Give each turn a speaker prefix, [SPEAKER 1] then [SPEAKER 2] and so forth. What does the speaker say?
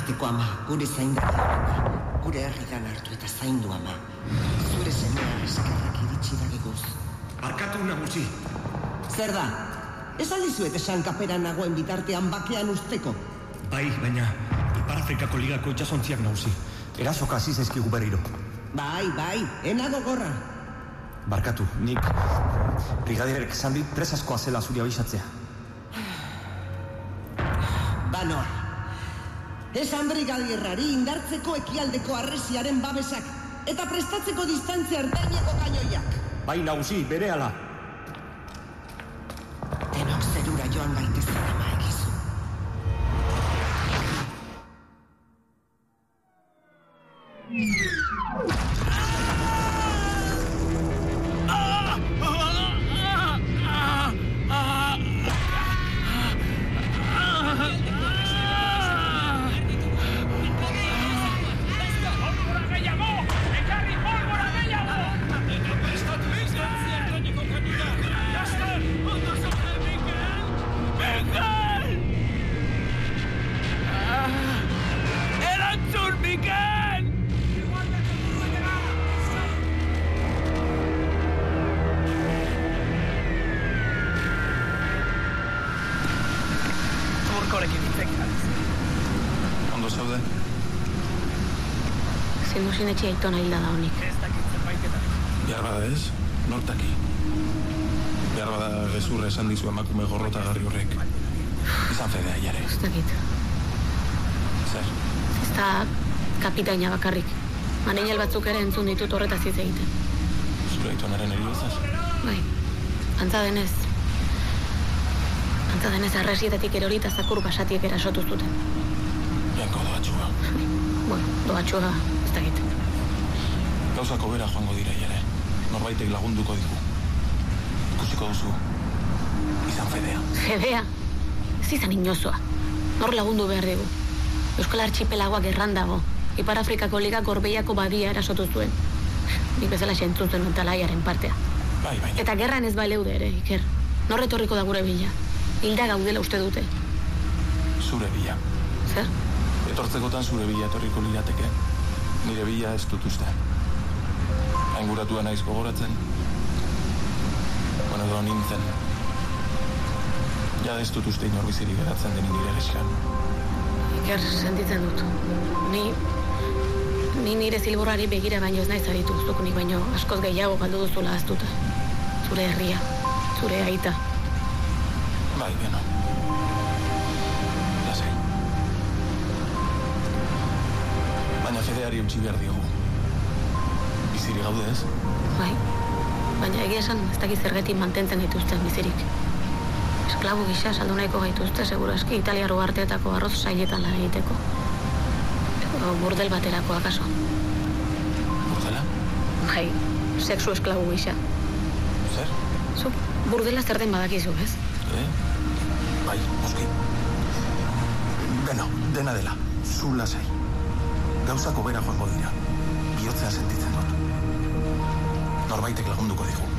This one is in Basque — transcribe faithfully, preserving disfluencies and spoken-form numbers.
[SPEAKER 1] arteko ama, gure zaindaria, gure herritan hartu eta zaindu ama. Zure semea eskerrak iritsi dagiguz.
[SPEAKER 2] Barkatu nagusi.
[SPEAKER 1] Zer da? Esan dizuet esan kaperan nagoen bitartean bakean usteko.
[SPEAKER 2] Bai, baina Ipar Afrikako ligako itxasontziak nagusi. Erasoka hasi zaizkigu berriro.
[SPEAKER 1] Bai, bai, enago gorra.
[SPEAKER 2] Barkatu, nik brigadierek esan dit presaskoa zela zuri abisatzea.
[SPEAKER 1] Banoa. Esan brigadierrari indartzeko ekialdeko arresiaren babesak eta prestatzeko distantzia ertaineko kainoiak.
[SPEAKER 2] Bai, nagusi, berehala.
[SPEAKER 1] Denok zerura joan gaitezera maekizu.
[SPEAKER 3] Ondo zaude?
[SPEAKER 4] Zendusin etxe aitona hilda da honik.
[SPEAKER 3] Behar bada ez, nortaki. Behar bada gezurra esan dizu emakume gorrotagarri horrek. Izan fedea jare.
[SPEAKER 4] Ez dakit.
[SPEAKER 3] Zer?
[SPEAKER 4] Ez da kapitaina bakarrik. Maneinel batzuk ere entzun ditut horretaz hitz egiten.
[SPEAKER 3] Zure aitonaren eriozaz?
[SPEAKER 4] Bai, antza denez. Antza denez arresietatik erori eta zakur basatiek erasotu zuten.
[SPEAKER 3] Bianko doatxua.
[SPEAKER 4] Bueno, doatxua, ez dakit.
[SPEAKER 3] Gauzako bera joango dira jare. Norbaitek lagunduko digu. Ikusiko duzu. Izan fedea.
[SPEAKER 4] Fedea? Ez izan inozoa. Nor lagundu behar dugu. Euskal Archipelagoak erran dago. Ipar Afrikako ligak Gorbeiako badia erasotu zuen. Nik bezala sentzun zen talaiaren partea.
[SPEAKER 3] Bai, baina.
[SPEAKER 4] Eta gerran ez baleude ere, Iker. Nor etorriko da gure bila. Hilda gaudela uste dute.
[SPEAKER 3] Zure bila.
[SPEAKER 4] Zer?
[SPEAKER 3] Etortzekotan zure bila etorriko lirateke. Nire bila ez dut uste. Ainguratua naiz gogoratzen. Bueno, edo nintzen. Ja ez dut uste inorbizirik geratzen denin nire geskan.
[SPEAKER 4] Iker, sentitzen dut. Ni... Ni nire zilborrari begira baino ez naiz aritu. Zuk nik baino askoz gehiago galdu duzula aztuta. Zure herria, zure aita.
[SPEAKER 3] Bai, beno. Lasai. Baina fedeari utzi behar diogu. Bizirik gaude ez?
[SPEAKER 4] Bai. Baina egia esan ez dakiz zergatik mantentzen dituzten bizirik. Esklabu gisa saldu nahiko gaituzte, seguru eski italiaro arteetako arroz saietan lan egiteko. O burdel baterako akaso.
[SPEAKER 3] Burdela?
[SPEAKER 4] Bai, sexu esklabu gisa.
[SPEAKER 3] Zer?
[SPEAKER 4] Zuk burdela zer den badakizu, ez?
[SPEAKER 3] Eh? Bai, oski. Beno, dena dela, zu lasai. Gauzako bera joango dira. Bihotzean sentitzen dut. Norbaitek lagunduko digu.